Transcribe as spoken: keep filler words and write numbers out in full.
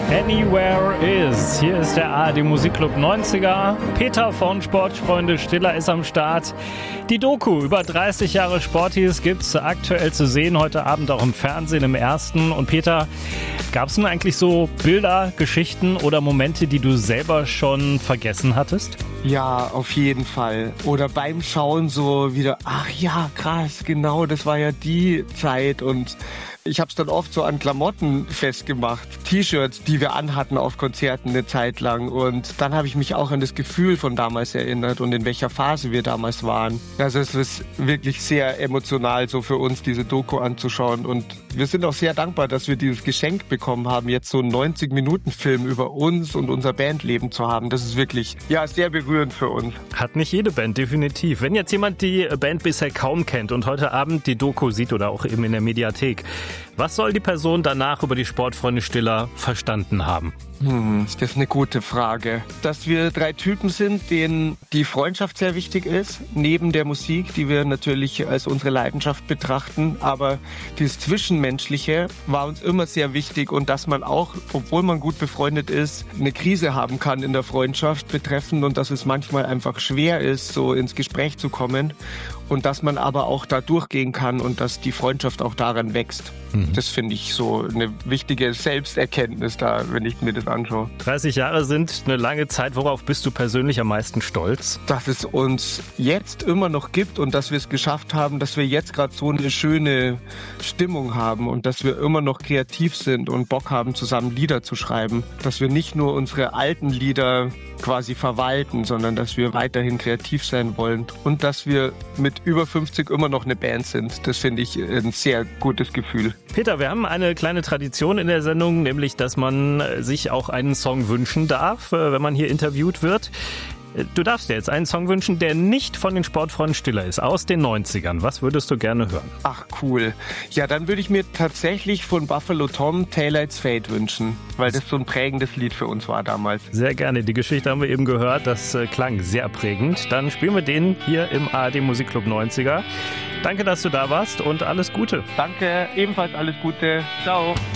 Anywhere Is. Hier ist der A R D Musikclub neunziger. Peter von Sportfreunde Stiller ist am Start. Die Doku über dreißig Jahre Sportis gibt's aktuell zu sehen, heute Abend auch im Fernsehen im Ersten. Und Peter, gab's denn eigentlich so Bilder, Geschichten oder Momente, die du selber schon vergessen hattest? Ja, auf jeden Fall. Oder beim Schauen so wieder, ach ja, krass, genau, das war ja die Zeit. Und ich habe es dann oft so an Klamotten festgemacht, T-Shirts, die wir anhatten auf Konzerten eine Zeit lang. Und dann habe ich mich auch an das Gefühl von damals erinnert und in welcher Phase wir damals waren. Also es ist wirklich sehr emotional so für uns, diese Doku anzuschauen. Und wir sind auch sehr dankbar, dass wir dieses Geschenk bekommen haben, jetzt so einen neunzig-Minuten-Film über uns und unser Bandleben zu haben. Das ist wirklich, ja, sehr berührend für uns. Hat nicht jede Band, definitiv. Wenn jetzt jemand die Band bisher kaum kennt und heute Abend die Doku sieht oder auch eben in der Mediathek, was soll die Person danach über die Sportfreunde Stiller verstanden haben? Hm, das ist eine gute Frage. Dass wir drei Typen sind, denen die Freundschaft sehr wichtig ist, neben der Musik, die wir natürlich als unsere Leidenschaft betrachten. Aber dieses Zwischenmenschliche war uns immer sehr wichtig und dass man auch, obwohl man gut befreundet ist, eine Krise haben kann in der Freundschaft betreffend und dass es manchmal einfach schwer ist, so ins Gespräch zu kommen. Und dass man aber auch da durchgehen kann und dass die Freundschaft auch daran wächst. Mhm. Das finde ich so eine wichtige Selbsterkenntnis da, wenn ich mir das anschaue. dreißig Jahre sind eine lange Zeit. Worauf bist du persönlich am meisten stolz? Dass es uns jetzt immer noch gibt und dass wir es geschafft haben, dass wir jetzt gerade so eine schöne Stimmung haben und dass wir immer noch kreativ sind und Bock haben, zusammen Lieder zu schreiben. Dass wir nicht nur unsere alten Lieder quasi verwalten, sondern dass wir weiterhin kreativ sein wollen und dass wir mit über fünfzig immer noch eine Band sind. Das finde ich ein sehr gutes Gefühl. Peter, wir haben eine kleine Tradition in der Sendung, nämlich, dass man sich auch einen Song wünschen darf, wenn man hier interviewt wird. Du darfst dir jetzt einen Song wünschen, der nicht von den Sportfreunden Stiller ist, aus den neunzigern. Was würdest du gerne hören? Ach, cool. Ja, dann würde ich mir tatsächlich von Buffalo Tom Taillight's Fade wünschen, weil das so ein prägendes Lied für uns war damals. Sehr gerne. Die Geschichte haben wir eben gehört. Das äh, klang sehr prägend. Dann spielen wir den hier im A R D Musikclub neunziger. Danke, dass du da warst und alles Gute. Danke, ebenfalls alles Gute. Ciao.